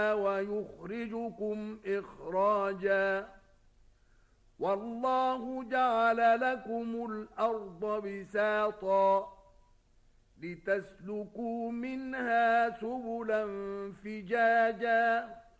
ويخرجكم إخراجا والله جعل لكم الأرض بساطا لتسلكوا منها سبلا فجاجا